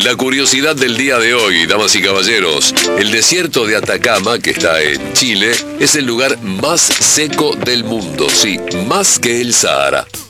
La curiosidad del día de hoy, damas y caballeros. El desierto de Atacama, que está en Chile, es el lugar más seco del mundo. Sí, más que el Sahara.